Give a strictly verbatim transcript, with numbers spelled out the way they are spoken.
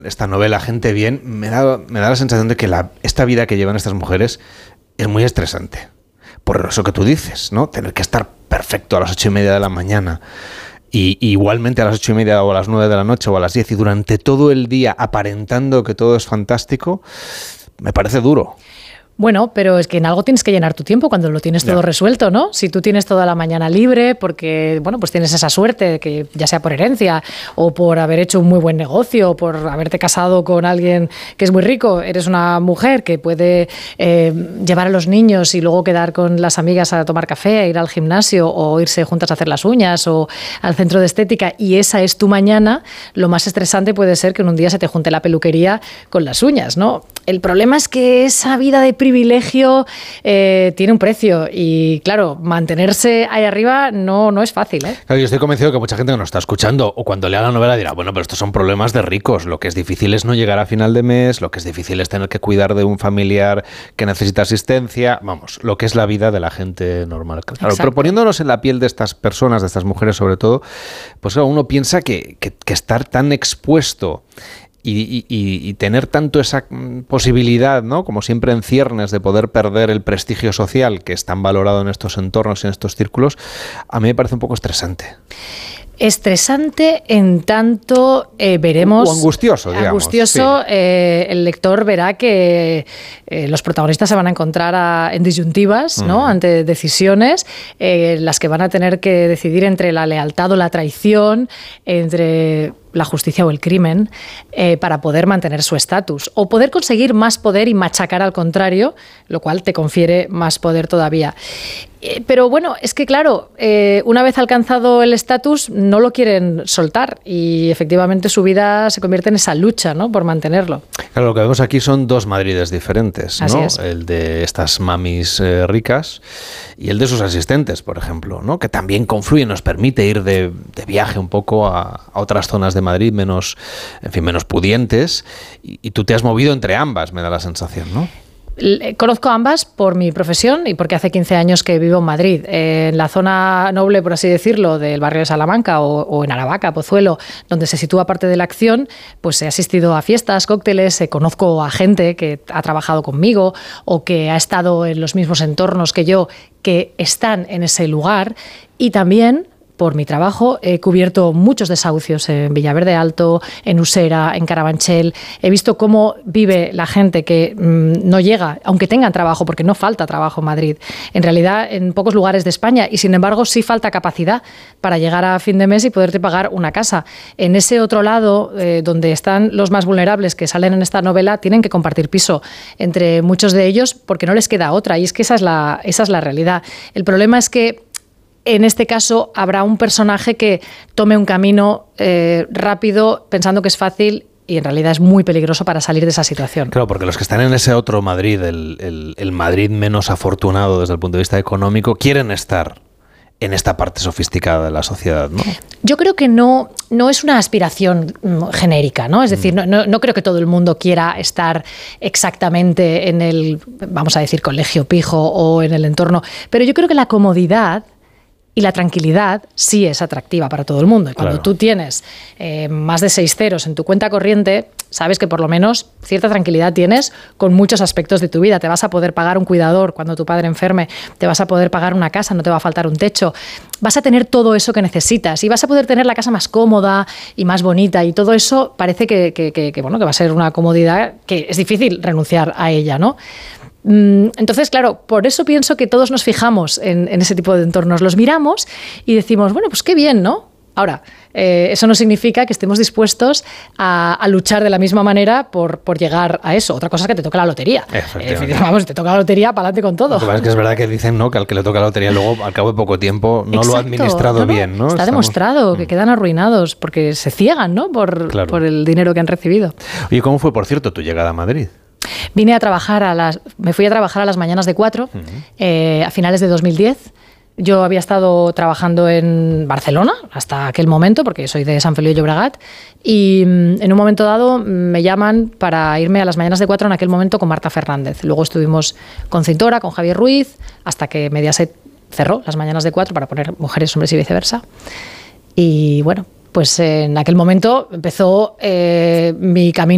Esta novela, Gente Bien, me da, me da la sensación de que la, esta vida que llevan estas mujeres es muy estresante. Por eso que tú dices, ¿no? Tener que estar perfecto a las ocho y media de la mañana y, y igualmente a las ocho y media o a las nueve de la noche o a las diez y durante todo el día aparentando que todo es fantástico, me parece duro. Bueno, pero es que en algo tienes que llenar tu tiempo cuando lo tienes todo yeah. resuelto, ¿no? Si tú tienes toda la mañana libre porque, bueno, pues tienes esa suerte, que ya sea por herencia o por haber hecho un muy buen negocio, o por haberte casado con alguien que es muy rico, eres una mujer que puede eh, llevar a los niños y luego quedar con las amigas a tomar café, a ir al gimnasio o irse juntas a hacer las uñas o al centro de estética, y esa es tu mañana. Lo más estresante puede ser que en un día se te junte la peluquería con las uñas, ¿no? El problema es que esa vida de privilegio eh, tiene un precio y, claro, mantenerse ahí arriba no, no es fácil, ¿eh? Claro, yo estoy convencido de que mucha gente que nos está escuchando o cuando lea la novela dirá, bueno, pero estos son problemas de ricos. Lo que es difícil es no llegar a final de mes, lo que es difícil es tener que cuidar de un familiar que necesita asistencia. Vamos, lo que es la vida de la gente normal. Claro, pero poniéndonos en la piel de estas personas, de estas mujeres sobre todo, pues uno piensa que, que, que estar tan expuesto Y, y, y tener tanto esa posibilidad, ¿no? Como siempre en ciernes, de poder perder el prestigio social que es tan valorado en estos entornos y en estos círculos, a mí me parece un poco estresante. Estresante en tanto eh, veremos... O angustioso, digamos. Angustioso, sí. eh, el lector verá que eh, los protagonistas se van a encontrar a, en disyuntivas, ¿no? Uh-huh. Ante decisiones, eh, las que van a tener que decidir entre la lealtad o la traición, entre la justicia o el crimen, eh, para poder mantener su estatus o poder conseguir más poder y machacar al contrario, lo cual te confiere más poder todavía. Eh, pero bueno, es que claro, eh, una vez alcanzado el estatus no lo quieren soltar y efectivamente su vida se convierte en esa lucha, ¿no? Por mantenerlo. Claro, lo que vemos aquí son dos Madrides diferentes, ¿no? Así es. El de estas mamis eh, ricas y el de sus asistentes, por ejemplo, ¿no? Que también confluyen, nos permite ir de, de viaje un poco a, a otras zonas de Madrid menos, en fin, menos pudientes, y, y tú te has movido entre ambas, me da la sensación, ¿no? Conozco ambas por mi profesión y porque hace quince años que vivo en Madrid. Eh, en la zona noble, por así decirlo, del barrio de Salamanca o, o en Aravaca, Pozuelo, donde se sitúa parte de la acción, pues he asistido a fiestas, cócteles, eh, conozco a gente que ha trabajado conmigo o que ha estado en los mismos entornos que yo, que están en ese lugar, y también por mi trabajo he cubierto muchos desahucios en Villaverde Alto, en Usera, en Carabanchel. He visto cómo vive la gente que mmm, no llega, aunque tengan trabajo, porque no falta trabajo en Madrid. En realidad, en pocos lugares de España, y sin embargo sí falta capacidad para llegar a fin de mes y poderte pagar una casa. En ese otro lado, eh, donde están los más vulnerables que salen en esta novela, tienen que compartir piso entre muchos de ellos porque no les queda otra, y es que esa es la, esa es la realidad. El problema es que en este caso habrá un personaje que tome un camino eh, rápido pensando que es fácil y en realidad es muy peligroso para salir de esa situación. Claro, porque los que están en ese otro Madrid, el, el, el Madrid menos afortunado desde el punto de vista económico, quieren estar en esta parte sofisticada de la sociedad, ¿no? Yo creo que no, no es una aspiración genérica, ¿no? Es decir, no, no, no creo que todo el mundo quiera estar exactamente en el, vamos a decir, colegio pijo o en el entorno, pero yo creo que la comodidad y la tranquilidad sí es atractiva para todo el mundo. Y cuando claro. tú tienes eh, más de seis ceros en tu cuenta corriente, sabes que por lo menos cierta tranquilidad tienes con muchos aspectos de tu vida. Te vas a poder pagar un cuidador cuando tu padre enferme, te vas a poder pagar una casa, no te va a faltar un techo. Vas a tener todo eso que necesitas y vas a poder tener la casa más cómoda y más bonita, y todo eso parece que, que, que, que, bueno, que va a ser una comodidad que es difícil renunciar a ella, ¿no? Entonces, claro, por eso pienso que todos nos fijamos en, en ese tipo de entornos, los miramos y decimos, bueno, pues qué bien, ¿no? Ahora, eh, eso no significa que estemos dispuestos a, a luchar de la misma manera por, por llegar a eso. Otra cosa es que te toca la lotería. Eh, vamos, te toca la lotería, para adelante con todo. Lo que pasa es que es verdad que dicen, ¿no?, que al que le toca la lotería luego, al cabo de poco tiempo, no Exacto. lo ha administrado no, no, bien, ¿no? Está Estamos... demostrado que quedan arruinados porque se ciegan, ¿no?, por, claro. por el dinero que han recibido. Oye, ¿cómo fue, por cierto, tu llegada a Madrid? Vine a trabajar a las, me fui a trabajar a las mañanas de cuatro, uh-huh. eh, a finales de dos mil diez. Yo había estado trabajando en Barcelona hasta aquel momento, porque soy de Sant Feliu de Llobregat, y en un momento dado me llaman para irme a las mañanas de cuatro en aquel momento con Marta Fernández. Luego estuvimos con Cintora, con Javier Ruiz, hasta que Mediaset cerró las mañanas de cuatro para poner Mujeres, Hombres y Viceversa. Y bueno, pues en aquel momento empezó eh, mi camino